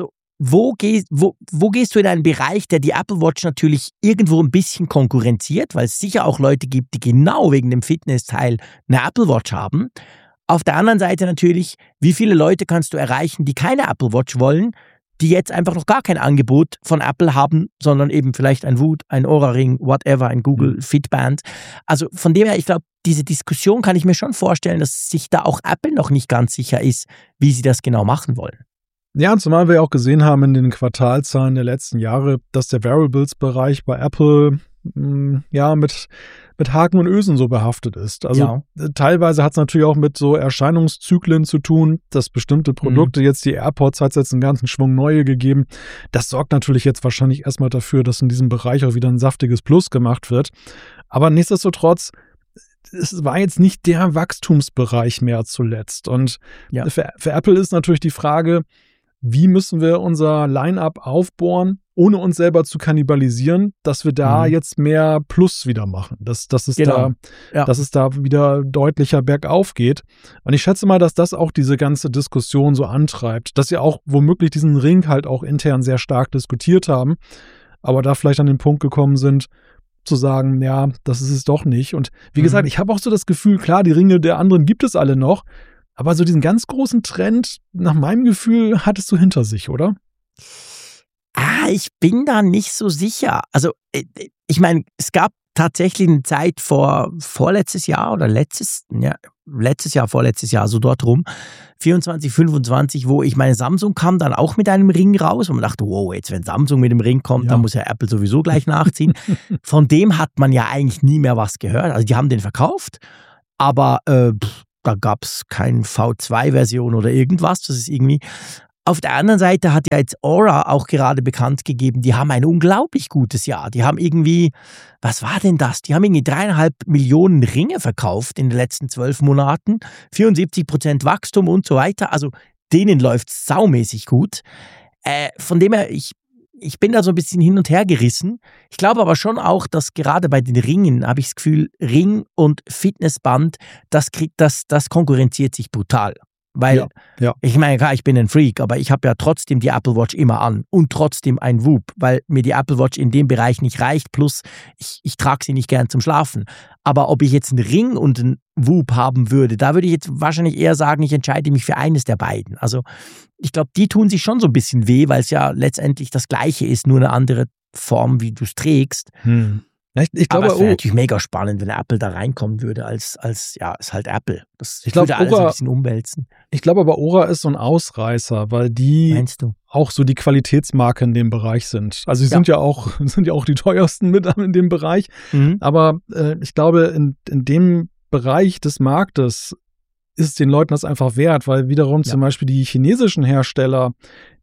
gehst du in einen Bereich, der die Apple Watch natürlich irgendwo ein bisschen konkurrenziert, weil es sicher auch Leute gibt, die genau wegen dem Fitness-Teil eine Apple Watch haben. Auf der anderen Seite natürlich, wie viele Leute kannst du erreichen, die keine Apple Watch wollen, die jetzt einfach noch gar kein Angebot von Apple haben, sondern eben vielleicht ein Whoop, ein Oura-Ring, whatever, ein Google Fitband. Also von dem her, ich glaube, diese Diskussion kann ich mir schon vorstellen, dass sich da auch Apple noch nicht ganz sicher ist, wie sie das genau machen wollen. Ja, zumal wir auch gesehen haben in den Quartalzahlen der letzten Jahre, dass der Wearables-Bereich bei Apple mit Haken und Ösen so behaftet ist. Also teilweise hat es natürlich auch mit so Erscheinungszyklen zu tun, dass bestimmte Produkte, jetzt die AirPods hat es jetzt einen ganzen Schwung neue gegeben. Das sorgt natürlich jetzt wahrscheinlich erstmal dafür, dass in diesem Bereich auch wieder ein saftiges Plus gemacht wird. Aber nichtsdestotrotz, es war jetzt nicht der Wachstumsbereich mehr zuletzt. Und für Apple ist natürlich die Frage, wie müssen wir unser Line-Up aufbohren, ohne uns selber zu kannibalisieren, dass wir da jetzt mehr Plus wieder machen, dass es da wieder deutlicher bergauf geht. Und ich schätze mal, dass das auch diese ganze Diskussion so antreibt, dass sie auch womöglich diesen Ring halt auch intern sehr stark diskutiert haben, aber da vielleicht an den Punkt gekommen sind, zu sagen, ja, das ist es doch nicht. Und wie gesagt, ich habe auch so das Gefühl, klar, die Ringe der anderen gibt es alle noch, aber so diesen ganz großen Trend, nach meinem Gefühl, hattest du hinter sich, oder? Ich bin da nicht so sicher. Also, ich meine, es gab tatsächlich eine Zeit vorletztes Jahr oder vorletztes Jahr, so dort rum, 24, 25, wo ich meine, Samsung kam dann auch mit einem Ring raus und man dachte, wow, jetzt wenn Samsung mit dem Ring kommt, dann muss ja Apple sowieso gleich nachziehen. Von dem hat man ja eigentlich nie mehr was gehört. Also die haben den verkauft, aber da gab es keine V2-Version oder irgendwas. Das ist irgendwie. Auf der anderen Seite hat ja jetzt Oura auch gerade bekannt gegeben, die haben ein unglaublich gutes Jahr. Die haben irgendwie, was war denn das? Die haben irgendwie 3,5 Millionen Ringe verkauft in den letzten 12 Monaten, 74% Wachstum und so weiter. Also denen läuft es saumäßig gut. Von dem her, ich bin da so ein bisschen hin und her gerissen. Ich glaube aber schon auch, dass gerade bei den Ringen, habe ich das Gefühl, Ring und Fitnessband, das konkurrenziert sich brutal. Weil, ich meine, klar, ich bin ein Freak, aber ich habe ja trotzdem die Apple Watch immer an und trotzdem ein Whoop, weil mir die Apple Watch in dem Bereich nicht reicht, plus ich trage sie nicht gern zum Schlafen. Aber ob ich jetzt einen Ring und einen Whoop haben würde, da würde ich jetzt wahrscheinlich eher sagen, ich entscheide mich für eines der beiden. Also ich glaube, die tun sich schon so ein bisschen weh, weil es ja letztendlich das Gleiche ist, nur eine andere Form, wie du es trägst. Ich glaube, aber es wäre natürlich mega spannend, wenn Apple da reinkommen würde als ist halt Apple. Das ich glaube, alles ein bisschen umwälzen. Ich glaube aber, Oura ist so ein Ausreißer, weil die auch so die Qualitätsmarke in dem Bereich sind. Also sie sind ja auch die teuersten mit in dem Bereich. Aber ich glaube, in dem Bereich des Marktes ist es den Leuten das einfach wert, weil wiederum zum Beispiel die chinesischen Hersteller,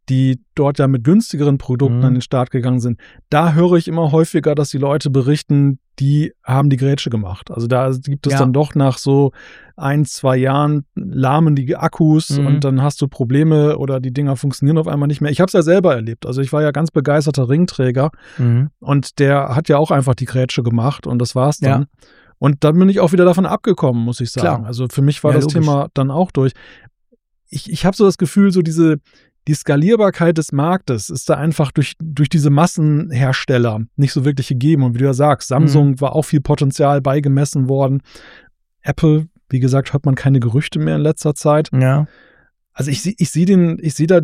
die dort ja mit günstigeren Produkten an den Start gegangen sind, da höre ich immer häufiger, dass die Leute berichten, die haben die Grätsche gemacht. Also da gibt es dann doch nach so 1-2 Jahren lahmen die Akkus und dann hast du Probleme oder die Dinger funktionieren auf einmal nicht mehr. Ich habe es ja selber erlebt. Also ich war ja ganz begeisterter Ringträger und der hat ja auch einfach die Grätsche gemacht und das war's dann. Ja. Und dann bin ich auch wieder davon abgekommen, muss ich sagen. Klar. Also für mich war das Thema dann auch durch. Ich habe so das Gefühl, so die Skalierbarkeit des Marktes ist da einfach durch diese Massenhersteller nicht so wirklich gegeben. Und wie du ja sagst, Samsung war auch viel Potenzial beigemessen worden. Apple, wie gesagt, hört man keine Gerüchte mehr in letzter Zeit. Ja. Also ich sehe da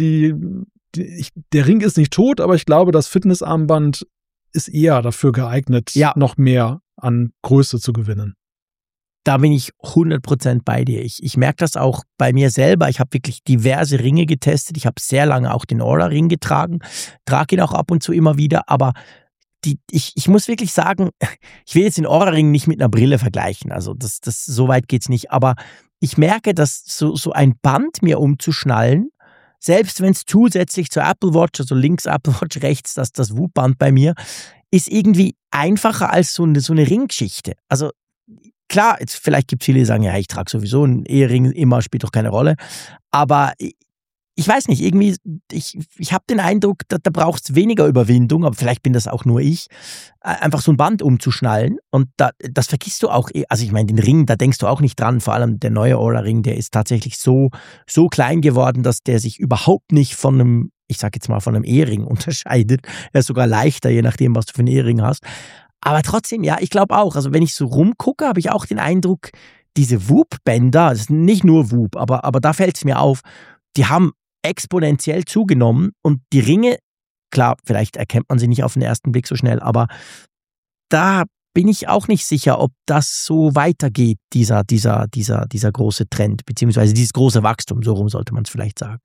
der Ring ist nicht tot, aber ich glaube, das Fitnessarmband ist eher dafür geeignet, noch mehr an Größe zu gewinnen. Da bin ich 100% bei dir. Ich merke das auch bei mir selber. Ich habe wirklich diverse Ringe getestet. Ich habe sehr lange auch den Oura-Ring getragen, trage ihn auch ab und zu immer wieder, aber ich muss wirklich sagen, ich will jetzt den Oura-Ring nicht mit einer Brille vergleichen, also das so weit geht's nicht, aber ich merke, dass so ein Band mir umzuschnallen, selbst wenn es zusätzlich zur Apple Watch, also links Apple Watch, rechts das Whoop-Band bei mir, ist irgendwie einfacher als so eine Ringgeschichte. Also klar, jetzt vielleicht gibt es viele, die sagen, ja, ich trage sowieso einen Ehering immer, spielt doch keine Rolle. Aber ich weiß nicht, irgendwie, ich habe den Eindruck, da braucht es weniger Überwindung, aber vielleicht bin das auch nur ich, einfach so ein Band umzuschnallen. Und das vergisst du auch, also ich meine, den Ring, da denkst du auch nicht dran, vor allem der neue Oura-Ring, der ist tatsächlich so klein geworden, dass der sich überhaupt nicht von einem, ich sag jetzt mal, von einem Ehering unterscheidet. Er ist sogar leichter, je nachdem, was du für einen Ehering hast. Aber trotzdem, ja, ich glaube auch, also wenn ich so rumgucke, habe ich auch den Eindruck, diese Whoop-Bänder, das ist nicht nur Whoop, aber da fällt es mir auf, die haben exponentiell zugenommen und die Ringe, klar, vielleicht erkennt man sie nicht auf den ersten Blick so schnell, aber da bin ich auch nicht sicher, ob das so weitergeht, dieser große Trend, beziehungsweise dieses große Wachstum, so rum sollte man es vielleicht sagen.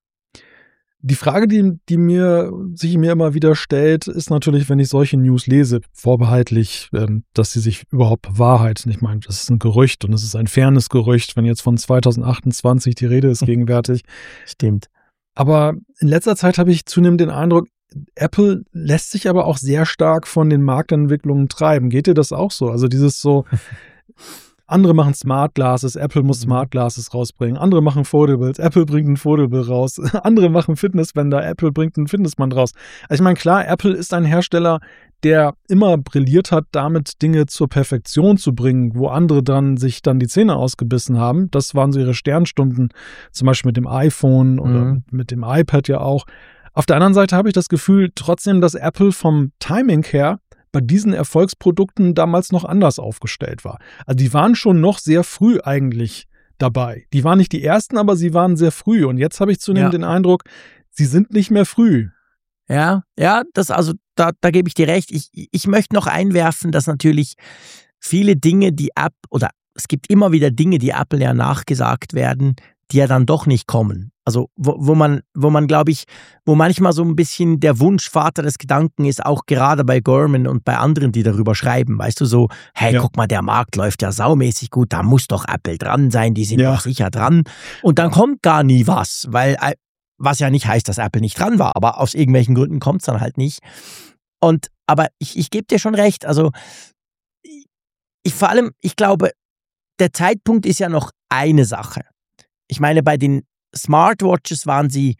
Die Frage, die sich mir immer wieder stellt, ist natürlich, wenn ich solche News lese, vorbehaltlich, dass sie sich überhaupt bewahrheiten. Ich meine, das ist ein Gerücht und es ist ein fairness Gerücht, wenn jetzt von 2028 die Rede ist gegenwärtig. Stimmt. Aber in letzter Zeit habe ich zunehmend den Eindruck, Apple lässt sich aber auch sehr stark von den Marktentwicklungen treiben. Geht dir das auch so? Also dieses so... Andere machen Smart Glasses, Apple muss Smart Glasses rausbringen. Andere machen Foldables, Apple bringt ein Foldable raus. Andere machen Fitnessbänder, Apple bringt ein Fitnessband raus. Also ich meine, klar, Apple ist ein Hersteller, der immer brilliert hat, damit Dinge zur Perfektion zu bringen, wo andere dann sich dann die Zähne ausgebissen haben. Das waren so ihre Sternstunden, zum Beispiel mit dem iPhone oder mit dem iPad ja auch. Auf der anderen Seite habe ich das Gefühl trotzdem, dass Apple vom Timing her bei diesen Erfolgsprodukten damals noch anders aufgestellt war. Also die waren schon noch sehr früh eigentlich dabei. Die waren nicht die ersten, aber sie waren sehr früh. Und jetzt habe ich zunehmend den Eindruck, sie sind nicht mehr früh. Ja, da gebe ich dir recht. Ich möchte noch einwerfen, dass natürlich viele Dinge, es gibt immer wieder Dinge, die Apple ja nachgesagt werden, die ja dann doch nicht kommen. Also wo man, glaube ich, wo manchmal so ein bisschen der Wunschvater des Gedanken ist, auch gerade bei Gurman und bei anderen, die darüber schreiben, weißt du, so, hey, guck mal, der Markt läuft ja saumäßig gut, da muss doch Apple dran sein, die sind doch sicher dran. Und dann kommt gar nie was, was ja nicht heißt, dass Apple nicht dran war, aber aus irgendwelchen Gründen kommt es dann halt nicht. Aber ich gebe dir schon recht, also vor allem, ich glaube, der Zeitpunkt ist ja noch eine Sache. Ich meine, bei den Smartwatches waren sie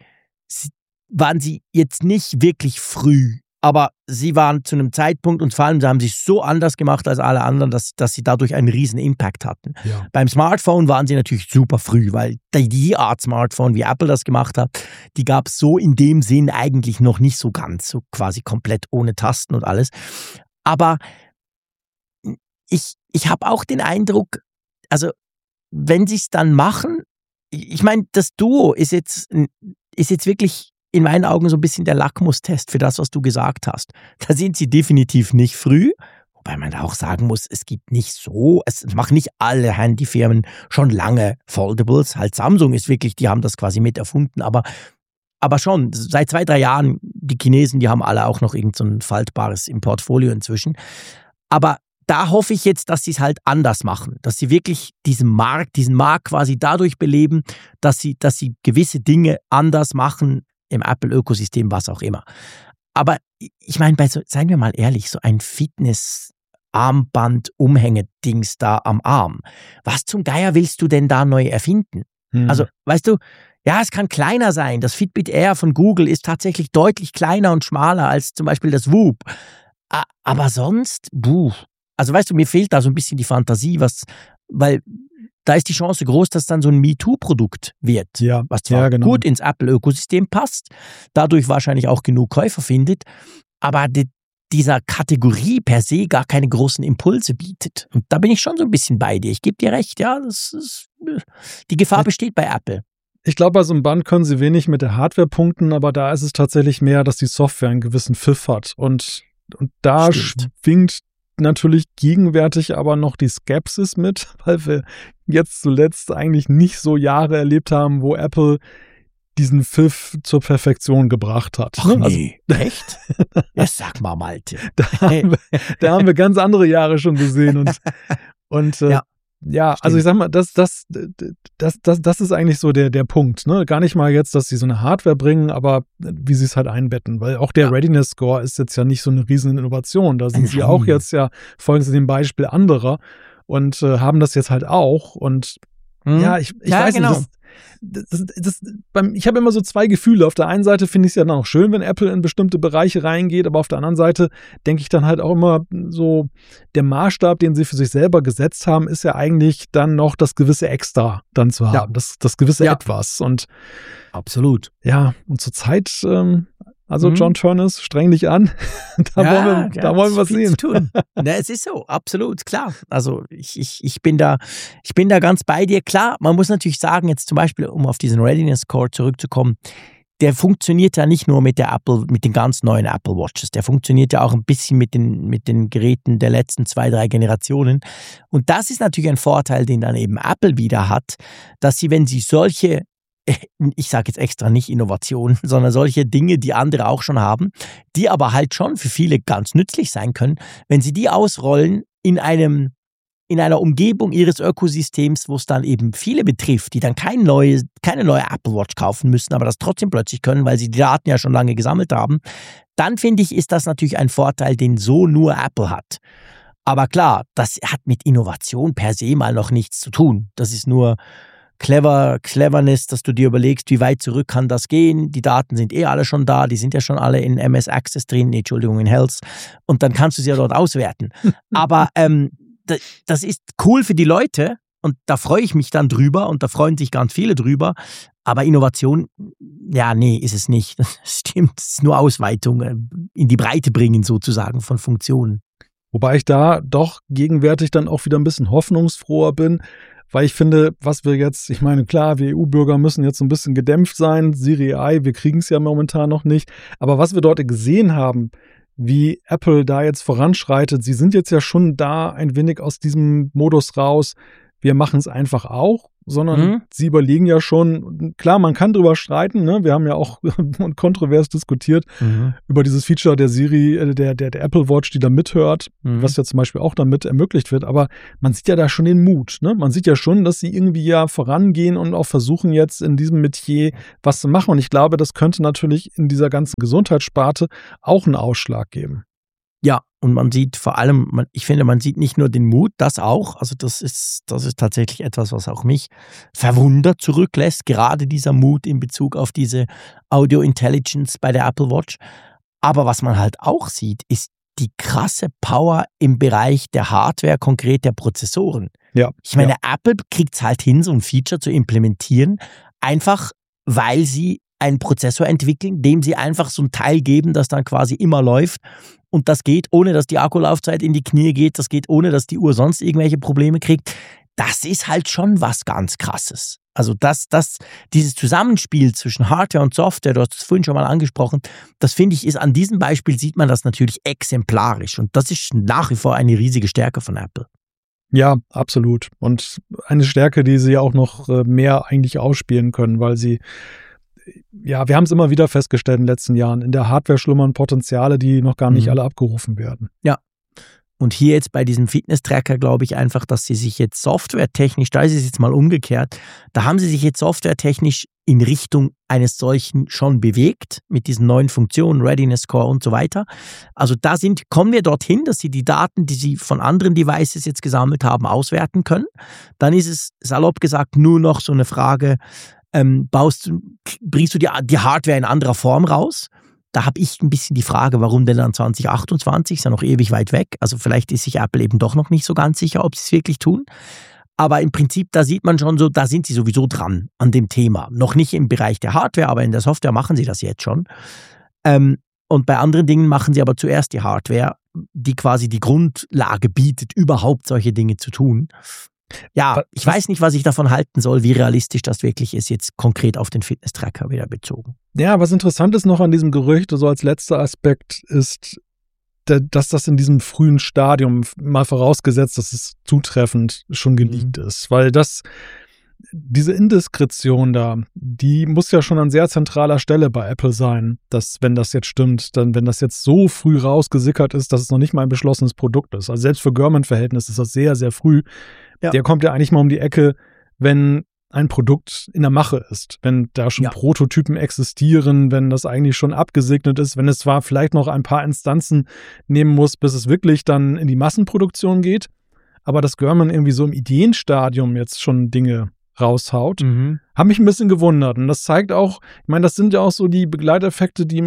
jetzt nicht wirklich früh, aber sie waren zu einem Zeitpunkt und vor allem, sie haben sich so anders gemacht als alle anderen, dass sie dadurch einen riesen Impact hatten. Ja. Beim Smartphone waren sie natürlich super früh, weil die Art Smartphone, wie Apple das gemacht hat, die gab es so in dem Sinn eigentlich noch nicht so ganz, so quasi komplett ohne Tasten und alles. Aber ich habe auch den Eindruck, also wenn sie es dann machen, ich meine, das Duo ist jetzt wirklich in meinen Augen so ein bisschen der Lackmustest für das, was du gesagt hast. Da sind sie definitiv nicht früh, wobei man da auch sagen muss, es machen nicht alle Handyfirmen schon lange Foldables. Halt Samsung ist wirklich, die haben das quasi mit erfunden, aber schon, seit 2-3 Jahren, die Chinesen, die haben alle auch noch irgend so ein faltbares im Portfolio inzwischen. Aber da hoffe ich jetzt, dass sie es halt anders machen, dass sie wirklich diesen Markt quasi dadurch beleben, dass sie gewisse Dinge anders machen. im Apple-Ökosystem, was auch immer. Aber ich meine, seien wir mal ehrlich, so ein Fitness-Armband-Umhängedings da am Arm. Was zum Geier willst du denn da neu erfinden? Also, weißt du, ja, es kann kleiner sein. Das Fitbit Air von Google ist tatsächlich deutlich kleiner und schmaler als zum Beispiel das Whoop. Aber sonst, also weißt du, mir fehlt da so ein bisschen die Fantasie, weil da ist die Chance groß, dass dann so ein MeToo-Produkt wird, was zwar gut ins Apple-Ökosystem passt, dadurch wahrscheinlich auch genug Käufer findet, aber dieser Kategorie per se gar keine großen Impulse bietet. Und da bin ich schon so ein bisschen bei dir. Ich gebe dir recht, ja, die Gefahr besteht bei Apple. Ich glaube, bei so einem Band können sie wenig mit der Hardware punkten, aber da ist es tatsächlich mehr, dass die Software einen gewissen Pfiff hat. Und da schwingt natürlich gegenwärtig aber noch die Skepsis mit, weil wir jetzt zuletzt eigentlich nicht so Jahre erlebt haben, wo Apple diesen Pfiff zur Perfektion gebracht hat. Ach nee, also, echt? Ja, sag mal, Malte. Da haben wir ganz andere Jahre schon gesehen. Ja, also ich sag mal, das ist eigentlich so der Punkt. Ne? Gar nicht mal jetzt, dass sie so eine Hardware bringen, aber wie sie es halt einbetten. Weil auch der Readiness Score ist jetzt ja nicht so eine riesen Innovation. Da sind sie auch jetzt folgen sie dem Beispiel anderer und haben das jetzt halt auch. Und ich weiß nicht, ich habe immer so zwei Gefühle. Auf der einen Seite finde ich es ja dann auch schön, wenn Apple in bestimmte Bereiche reingeht, aber auf der anderen Seite denke ich dann halt auch immer so, der Maßstab, den sie für sich selber gesetzt haben, ist ja eigentlich dann noch das gewisse Extra dann zu haben, das gewisse Etwas. Und absolut. Ja, und zur Zeit, John Turnus, streng dich an. Da wollen wir was sehen. Tun. Na, es ist so, absolut, klar. Also ich bin da ganz bei dir. Klar, man muss natürlich sagen, jetzt zum Beispiel, um auf diesen Readiness Score zurückzukommen, der funktioniert ja nicht nur mit den ganz neuen Apple Watches. Der funktioniert ja auch ein bisschen mit den Geräten der letzten 2-3 Generationen. Und das ist natürlich ein Vorteil, den dann eben Apple wieder hat, dass sie, wenn sie solche, ich sage jetzt extra nicht Innovationen, sondern solche Dinge, die andere auch schon haben, die aber halt schon für viele ganz nützlich sein können, wenn sie die ausrollen in einer Umgebung ihres Ökosystems, wo es dann eben viele betrifft, die dann keine neue Apple Watch kaufen müssen, aber das trotzdem plötzlich können, weil sie die Daten ja schon lange gesammelt haben, dann finde ich, ist das natürlich ein Vorteil, den so nur Apple hat. Aber klar, das hat mit Innovation per se mal noch nichts zu tun. Das ist nur Cleverness, dass du dir überlegst, wie weit zurück kann das gehen. Die Daten sind alle schon da, die sind ja schon alle in MS Access drin, in Health. Und dann kannst du sie ja dort auswerten. Aber das ist cool für die Leute und da freue ich mich dann drüber und da freuen sich ganz viele drüber. Aber Innovation, ist es nicht. Das stimmt, es ist nur Ausweitung, in die Breite bringen sozusagen von Funktionen. Wobei ich da doch gegenwärtig dann auch wieder ein bisschen hoffnungsfroher bin, weil ich finde, was wir jetzt, ich meine, klar, wir EU-Bürger müssen jetzt so ein bisschen gedämpft sein, Serie I, wir kriegen es ja momentan noch nicht, aber was wir dort gesehen haben, wie Apple da jetzt voranschreitet, sie sind jetzt ja schon da ein wenig aus diesem Modus raus, wir machen es einfach auch, sondern sie überlegen ja schon, klar, man kann drüber streiten, ne? Wir haben ja auch kontrovers diskutiert über dieses Feature der Siri, der Apple Watch, die da mithört, was ja zum Beispiel auch damit ermöglicht wird, aber man sieht ja da schon den Mut, ne? Man sieht ja schon, dass sie irgendwie ja vorangehen und auch versuchen jetzt in diesem Metier was zu machen und ich glaube, das könnte natürlich in dieser ganzen Gesundheitssparte auch einen Ausschlag geben. Ja, und man sieht vor allem, ich finde, man sieht nicht nur den Mut, das auch, also das ist tatsächlich etwas, was auch mich verwundert zurücklässt, gerade dieser Mut in Bezug auf diese Audio Intelligence bei der Apple Watch. Aber was man halt auch sieht, ist die krasse Power im Bereich der Hardware, konkret der Prozessoren. Ja. Ich meine, Apple kriegt es halt hin, so ein Feature zu implementieren, einfach weil sie einen Prozessor entwickeln, dem sie einfach so ein Teil geben, das dann quasi immer läuft. Und das geht, ohne dass die Akkulaufzeit in die Knie geht. Das geht, ohne dass die Uhr sonst irgendwelche Probleme kriegt. Das ist halt schon was ganz Krasses. Also dieses Zusammenspiel zwischen Hardware und Software, du hast es vorhin schon mal angesprochen, das finde ich, ist an diesem Beispiel sieht man das natürlich exemplarisch. Und das ist nach wie vor eine riesige Stärke von Apple. Ja, absolut. Und eine Stärke, die sie auch noch mehr eigentlich ausspielen können, weil sie wir haben es immer wieder festgestellt in den letzten Jahren, in der Hardware schlummern Potenziale, die noch gar nicht alle abgerufen werden. Ja. Und hier jetzt bei diesem Fitness-Tracker glaube ich einfach, dass sie sich jetzt softwaretechnisch, da ist es jetzt mal umgekehrt, da haben sie sich jetzt softwaretechnisch in Richtung eines solchen schon bewegt, mit diesen neuen Funktionen, Readiness Score und so weiter. Also kommen wir dorthin, dass sie die Daten, die sie von anderen Devices jetzt gesammelt haben, auswerten können. Dann ist es, salopp gesagt, nur noch so eine Frage, bringst du die Hardware in anderer Form raus? Da habe ich ein bisschen die Frage, warum denn dann 2028, ist ja noch ewig weit weg. Also vielleicht ist sich Apple eben doch noch nicht so ganz sicher, ob sie es wirklich tun. Aber im Prinzip, da sieht man schon so, da sind sie sowieso dran an dem Thema. Noch nicht im Bereich der Hardware, aber in der Software machen sie das jetzt schon. Und bei anderen Dingen machen sie aber zuerst die Hardware, die quasi die Grundlage bietet, überhaupt solche Dinge zu tun. Ja, ich weiß nicht, was ich davon halten soll, wie realistisch das wirklich ist, jetzt konkret auf den Fitness-Tracker wieder bezogen. Ja, was interessant ist noch an diesem Gerücht, so als letzter Aspekt, ist, dass das in diesem frühen Stadium, mal vorausgesetzt, dass es zutreffend schon geleakt ist. Weil diese Indiskretion da, die muss ja schon an sehr zentraler Stelle bei Apple sein, dass, wenn das jetzt stimmt, dann, wenn das jetzt so früh rausgesickert ist, dass es noch nicht mal ein beschlossenes Produkt ist. Also selbst für Gurman-Verhältnis ist das sehr, sehr früh. Ja. Der kommt ja eigentlich mal um die Ecke, wenn ein Produkt in der Mache ist, wenn da schon Prototypen existieren, wenn das eigentlich schon abgesegnet ist, wenn es zwar vielleicht noch ein paar Instanzen nehmen muss, bis es wirklich dann in die Massenproduktion geht, aber dass Gurman irgendwie so im Ideenstadium jetzt schon Dinge raushaut, hat mich ein bisschen gewundert. Und das zeigt auch, ich meine, das sind ja auch so die Begleiteffekte, die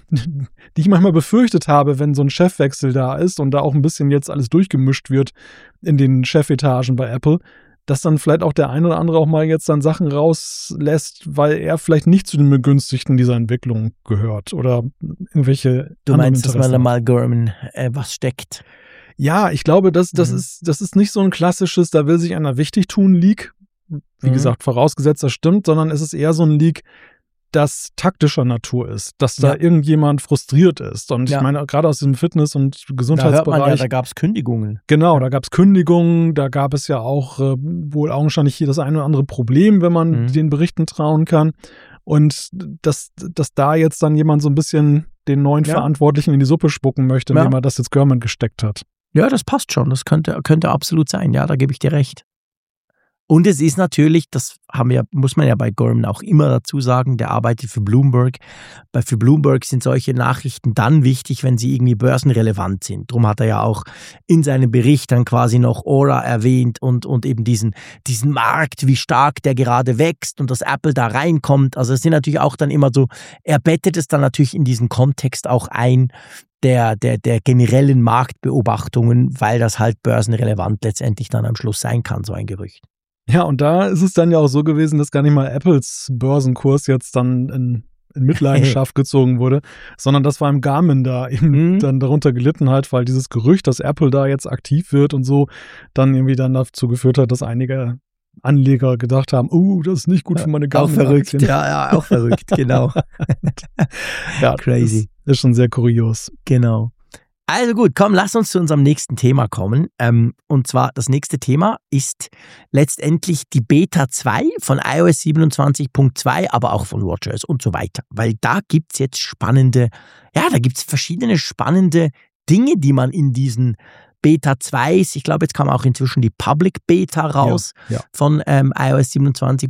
ich manchmal befürchtet habe, wenn so ein Chefwechsel da ist und da auch ein bisschen jetzt alles durchgemischt wird in den Chefetagen bei Apple, dass dann vielleicht auch der ein oder andere auch mal jetzt dann Sachen rauslässt, weil er vielleicht nicht zu den Begünstigten dieser Entwicklung gehört oder irgendwelche Du meinst, dass man da mal Gurman was steckt? Ja, ich glaube, das ist nicht so ein klassisches, da will sich einer wichtig tun Leak, wie gesagt, vorausgesetzt, das stimmt, sondern es ist eher so ein Leak, das taktischer Natur ist, dass da irgendjemand frustriert ist. Und ich meine, gerade aus diesem Fitness- und Gesundheitsbereich. Da hört man ja, da gab es Kündigungen. Genau, da gab es Kündigungen, da gab es ja auch wohl augenscheinlich hier das ein oder andere Problem, wenn man den Berichten trauen kann. Und dass da jetzt dann jemand so ein bisschen den neuen Verantwortlichen in die Suppe spucken möchte, indem er das jetzt Gurman gesteckt hat. Ja, das passt schon. Das könnte absolut sein. Ja, da gebe ich dir recht. Und es ist natürlich, muss man ja bei Gurman auch immer dazu sagen, der arbeitet für Bloomberg. Für Bloomberg sind solche Nachrichten dann wichtig, wenn sie irgendwie börsenrelevant sind. Darum hat er ja auch in seinem Bericht dann quasi noch Aura erwähnt und eben diesen Markt, wie stark der gerade wächst und dass Apple da reinkommt. Also es sind natürlich auch dann immer so, er bettet es dann natürlich in diesen Kontext auch ein, der generellen Marktbeobachtungen, weil das halt börsenrelevant letztendlich dann am Schluss sein kann, so ein Gerücht. Ja, und da ist es dann ja auch so gewesen, dass gar nicht mal Apples Börsenkurs jetzt dann in Mitleidenschaft gezogen wurde, sondern dass vor allem Garmin da eben dann darunter gelitten hat, weil dieses Gerücht, dass Apple da jetzt aktiv wird und so, dann irgendwie dann dazu geführt hat, dass einige Anleger gedacht haben, das ist nicht gut für meine Garmin. Auch verrückt, ja, auch verrückt, genau. Ja, crazy. Das ist schon sehr kurios. Genau. Also gut, komm, lass uns zu unserem nächsten Thema kommen. Und zwar, das nächste Thema ist letztendlich die Beta 2 von iOS 27.2, aber auch von WatchOS und so weiter. Weil da gibt es jetzt verschiedene spannende Dinge, die man in diesen Beta 2, ich glaube, jetzt kam auch inzwischen die Public Beta raus von iOS 27.